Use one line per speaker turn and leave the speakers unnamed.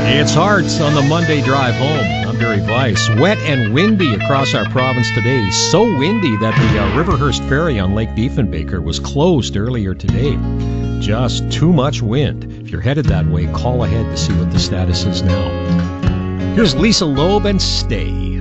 It's Hearts on the Monday drive home. I'm Barry Weiss. Wet and windy across our province today. So windy that the Riverhurst Ferry on Lake Diefenbaker was closed earlier today. Just too much wind. If you're headed that way, call ahead to see what the status is now. Here's Lisa Loeb and Stay.